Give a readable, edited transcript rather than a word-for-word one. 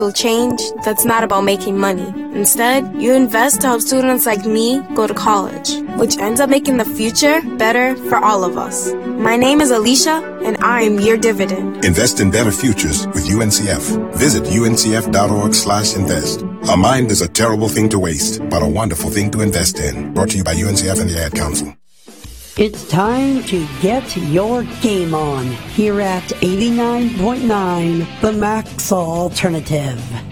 will change that's not about making money. Instead, you invest to help students like me go to college, which ends up making the future better for all of us. My name is Alicia, and I'm your dividend. Invest in better futures with UNCF. Visit uncf.org/invest. A mind is a terrible thing to waste, but a wonderful thing to invest in. Brought to you by UNCF and the Ad Council. It's time to get your game on here at 89.9 The Max Alternative.